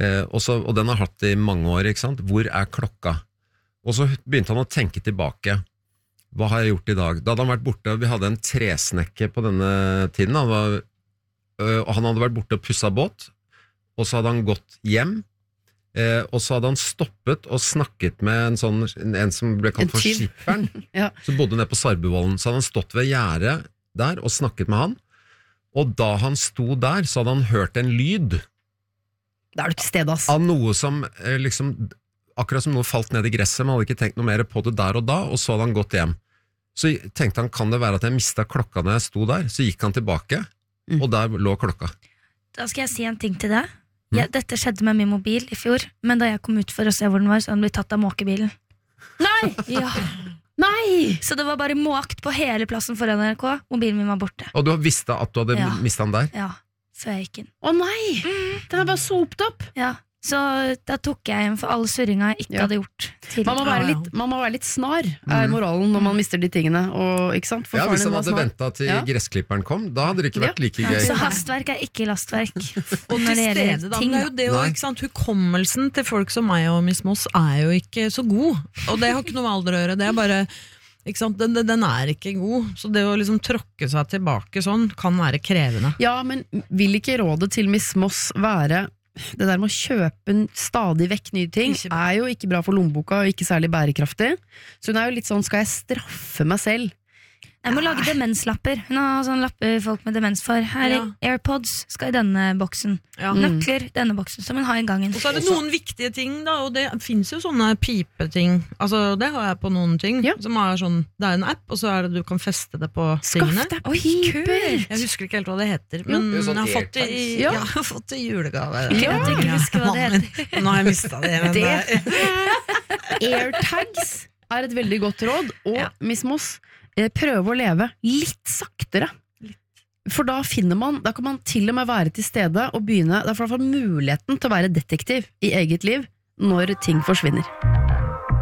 og den har hatt det I mange år, ikke sant? Hvor klokka? Og så begynte han å tenke tilbake. Hva har jeg gjort I dag? Da hadde han vært borte, vi hadde en tresnekke på denne tiden, og han hadde vært borte og pusset båt, og så hadde han gått hjem, og så hadde han stoppet og snakket med en som ble kalt for skipperen, så bodde nede på Sarbuvollen, så hadde han stått ved gjerdet der og snakket med han, og da han sto der, så hadde han hørt en lyd. Da du ikke sted, ass. Av noe som liksom, akkurat som noe falt ned I gresset, man hadde ikke tenkt noe mer på det der og da, og så hadde han gått hjem. Så tenkte han, kan det være at jeg mistet klokka når jeg sto der? Så gikk han tilbake, og der lå klokka. Da skal jeg si en ting til deg. Dette skjedde med min mobil I fjor, men da jeg kom ut for å se hvor den var, så hadde den blitt tatt av måkebilen. Nei! Ja. Nei! Så det var bare måkt på hele plassen for NRK. Mobilen min var borte. Og du visste at du hadde mistet den der? Ja, så jeg gikk inn. Å nei! Den bare sopt opp. Ja, så da tok jeg igjen for alle surringa jeg ikke hadde gjort tidligere. Man må være litt snar, moralen, når man mister de tingene. Og, ikke sant? Ja, hvis han hadde ventet til gressklipperen kom, da hadde det ikke vært like gøy. Så hastverk ikke lastverk. Og til stede, da, men det jo det jo, ikke sant? Hukommelsen til folk som meg og Miss Moss jo ikke så god. Og det har ikke noe med alder å gjøre, det bare... Ikke sant? Den ikke god, så det å liksom tråkke seg tilbake sånn kan være krevende. Ja, men vil ikke rådet til Miss Moss være det der med å kjøpe stadig vekk nye ting jo ikke bra for lommeboka og ikke særlig bærekraftig, så hun jo litt sånn, skal jeg straffe meg selv? Jeg må lage demenslapper. Hun har sånne lapper folk med demens for. Her AirPods skal I denne boksen. Nøkler denne boksen, som hun har I gangen. Og så det noen viktige ting da, og det finnes jo sånne pipeting. Altså, det har jeg på noen ting. Som sånn, det en app, og så det du kan feste det på tingene. Skaff deg piper! Jeg husker ikke helt hva det heter, men sånn jeg har fått det I julegave. Jeg husker hva det heter. Nå har jeg mistet det. AirTags et veldig godt råd, og Miss Moss prøve å leve litt saktere. For da kan man til og med være til stede og begynne, da får man muligheten til å være detektiv I eget liv når ting forsvinner.